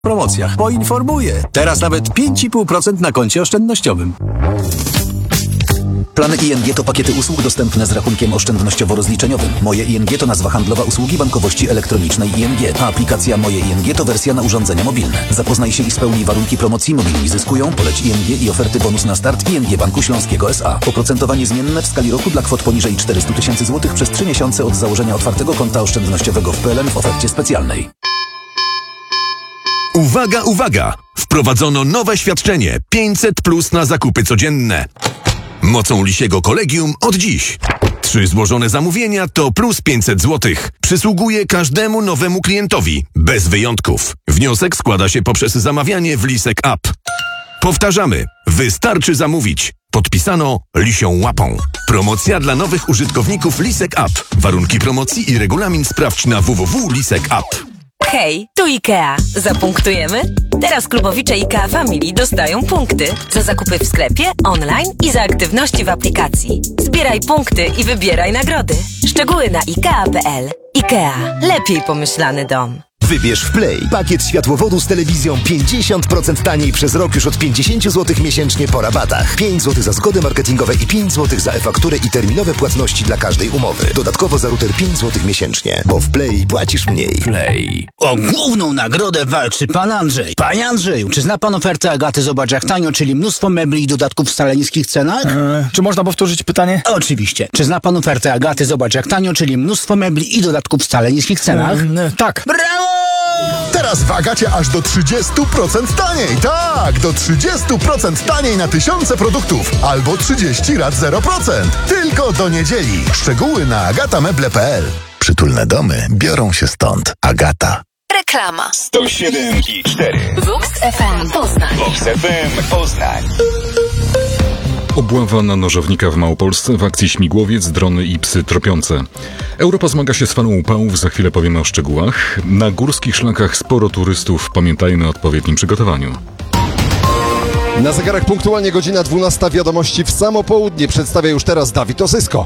promocjach. Poinformuję. Teraz nawet 5,5% na koncie oszczędnościowym. Plany ING to pakiety usług dostępne z rachunkiem oszczędnościowo-rozliczeniowym. Moje ING to nazwa handlowa usługi bankowości elektronicznej ING, a aplikacja Moje ING to wersja na urządzenia mobilne. Zapoznaj się i spełnij warunki promocji Mobilni Zyskują, poleć ING i oferty bonus na start ING Banku Śląskiego S.A. Oprocentowanie zmienne w skali roku dla kwot poniżej 400 000 złotych przez 3 miesiące od założenia otwartego konta oszczędnościowego w PLN w ofercie specjalnej. Uwaga, uwaga! Wprowadzono nowe świadczenie 500+ na zakupy codzienne. Mocą Lisiego Kolegium od dziś. 3 złożone zamówienia to plus 500 zł. Przysługuje każdemu nowemu klientowi, bez wyjątków. Wniosek składa się poprzez zamawianie w Lisek App. Powtarzamy, wystarczy zamówić. Podpisano Lisią Łapą. Promocja dla nowych użytkowników Lisek App. Warunki promocji i regulamin sprawdź na www.lisek.app. Hej, tu IKEA. Zapunktujemy? Teraz klubowicze IKEA Family dostają punkty za zakupy w sklepie, online i za aktywności w aplikacji. Zbieraj punkty i wybieraj nagrody. Szczegóły na IKEA.pl. IKEA. Lepiej pomyślany dom. Wybierz w Play pakiet światłowodu z telewizją 50% taniej przez rok już od 50 zł miesięcznie po rabatach. 5 zł za zgody marketingowe i 5 zł za e-fakturę i terminowe płatności dla każdej umowy. Dodatkowo za router 5 zł miesięcznie, bo w Play płacisz mniej. Play. O główną nagrodę walczy pan Andrzej. Panie Andrzeju, czy zna pan ofertę Agaty Zobacz jak tanio, czyli mnóstwo mebli i dodatków w wcale niskich cenach? Czy można powtórzyć pytanie? Oczywiście. Czy zna pan ofertę Agaty Zobacz jak tanio, czyli mnóstwo mebli i dodatków w wcale niskich cenach? Tak. Brawo! Teraz w Agacie aż do 30% taniej. Tak, do 30% taniej na tysiące produktów. Albo 30 rat 0%. Tylko do niedzieli. Szczegóły na agatameble.pl. Przytulne domy biorą się stąd. Agata. Reklama. 107,4 Vox FM Poznań. Vox FM Poznań. Obława na nożownika w Małopolsce w akcji Śmigłowiec, drony i psy tropiące. Europa zmaga się z falą upałów, za chwilę powiemy o szczegółach. Na górskich szlakach sporo turystów, pamiętajmy o odpowiednim przygotowaniu. Na zegarach punktualnie godzina 12, wiadomości w samo południe przedstawia już teraz Dawid Osysko.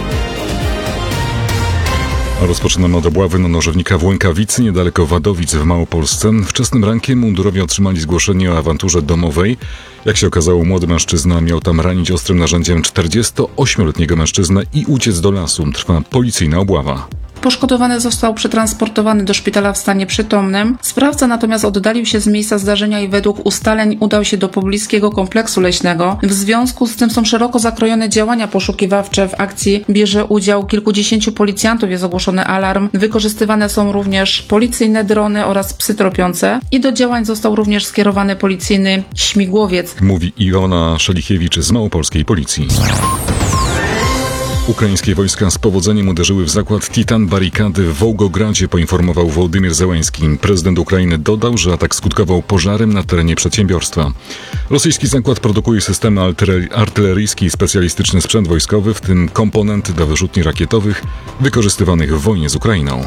Rozpoczynamy od obławy na nożownika w Łękawicy, niedaleko Wadowic w Małopolsce. Wczesnym rankiem mundurowi otrzymali zgłoszenie o awanturze domowej. Jak się okazało, młody mężczyzna miał tam ranić ostrym narzędziem 48-letniego mężczyznę i uciec do lasu. Trwa policyjna obława. Poszkodowany został przetransportowany do szpitala w stanie przytomnym. Sprawca natomiast oddalił się z miejsca zdarzenia i według ustaleń udał się do pobliskiego kompleksu leśnego. W związku z tym są szeroko zakrojone działania poszukiwawcze. W akcji bierze udział kilkudziesięciu policjantów, jest ogłoszony alarm. Wykorzystywane są również policyjne drony oraz psy tropiące i do działań został również skierowany policyjny śmigłowiec. Mówi Iwona Szelichiewicz z małopolskiej policji. Ukraińskie wojska z powodzeniem uderzyły w zakład Titan Barykady w Wołgogradzie, poinformował Wołodymyr Zełenski. Prezydent Ukrainy dodał, że atak skutkował pożarem na terenie przedsiębiorstwa. Rosyjski zakład produkuje systemy artyleryjskie i specjalistyczny sprzęt wojskowy, w tym komponenty do wyrzutni rakietowych wykorzystywanych w wojnie z Ukrainą.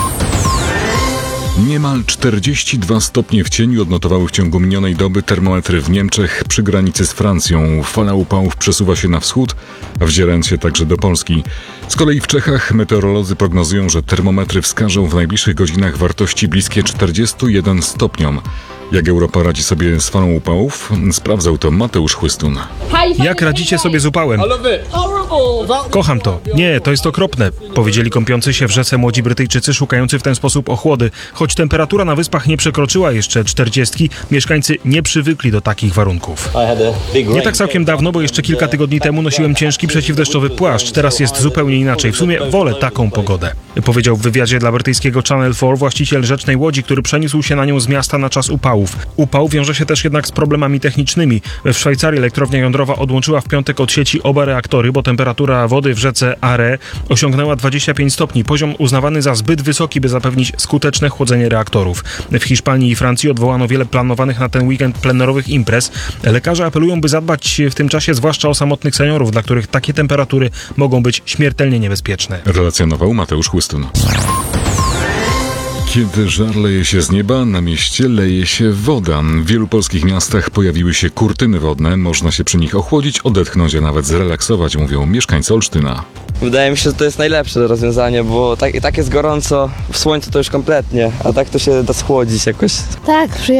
Niemal 42 stopnie w cieniu odnotowały w ciągu minionej doby termometry w Niemczech przy granicy z Francją. Fala upałów przesuwa się na wschód, wdzierając się także do Polski. Z kolei w Czechach meteorolodzy prognozują, że termometry wskażą w najbliższych godzinach wartości bliskie 41 stopniom. Jak Europa radzi sobie z falą upałów? Sprawdzał to Mateusz Chłystun. Jak radzicie sobie z upałem? Kocham to. Nie, to jest okropne, powiedzieli kąpiący się w rzece młodzi Brytyjczycy szukający w ten sposób ochłody. Choć temperatura na wyspach nie przekroczyła jeszcze 40, mieszkańcy nie przywykli do takich warunków. Nie tak całkiem dawno, bo jeszcze kilka tygodni temu nosiłem ciężki przeciwdeszczowy płaszcz. Teraz jest zupełnie inaczej. W sumie wolę taką pogodę, powiedział w wywiadzie dla brytyjskiego Channel 4 właściciel rzecznej łodzi, który przeniósł się na nią z miasta na czas upałów. Upał wiąże się też jednak z problemami technicznymi. W Szwajcarii elektrownia jądrowa odłączyła w piątek od sieci oba reaktory, bo temperatura wody w rzece Are osiągnęła 25 stopni. Poziom uznawany za zbyt wysoki, by zapewnić skuteczne chłodzenie reaktorów. W Hiszpanii i Francji odwołano wiele planowanych na ten weekend plenerowych imprez. Lekarze apelują, by zadbać w tym czasie zwłaszcza o samotnych seniorów, dla których takie temperatury mogą być śmiertelnie niebezpieczne. Relacjonował Mateusz Chłystun. Kiedy żar leje się z nieba, na mieście leje się woda. W wielu polskich miastach pojawiły się kurtyny wodne. Można się przy nich ochłodzić, odetchnąć, a nawet zrelaksować, mówią mieszkańcy Olsztyna. Wydaje mi się, że to jest najlepsze rozwiązanie, bo tak jest gorąco, w słońcu to już kompletnie, a tak to się da schłodzić jakoś. Tak,